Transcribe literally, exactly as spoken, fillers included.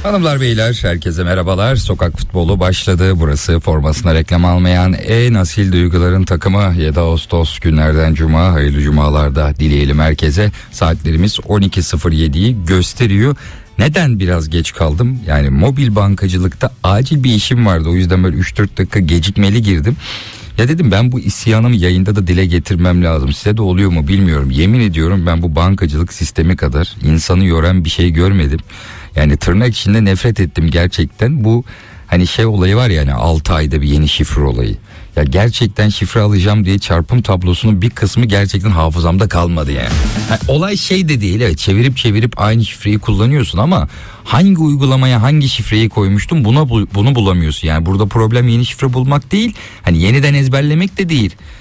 Hanımlar beyler herkese merhabalar. Sokak futbolu başladı. Burası formasına reklam almayan en asil duyguların takımı. yedi Ağustos günlerden cuma, hayırlı cumalarda dileyelim herkese. Saatlerimiz on iki sıfır yediyi gösteriyor. Neden biraz geç kaldım? Yani mobil bankacılıkta acil bir işim vardı. O yüzden böyle üç dört dakika gecikmeli girdim. Ya dedim ben bu isyanımı yayında da dile getirmem lazım. Size de oluyor mu bilmiyorum. Yemin ediyorum ben bu bankacılık sistemi kadar insanı yoran bir şey görmedim. Yani tırnak içinde nefret ettim gerçekten. Bu hani şey olayı var ya, hani altı ayda bir yeni şifre olayı. Ya gerçekten şifre alacağım diye çarpım tablosunun bir kısmı gerçekten hafızamda kalmadı yani. Ha, olay şey de değil, evet, çevirip çevirip aynı şifreyi kullanıyorsun ama hangi uygulamaya hangi şifreyi koymuştum buna bunu bulamıyorsun. Yani burada problem yeni şifre bulmak değil, hani yeniden ezberlemek de değil.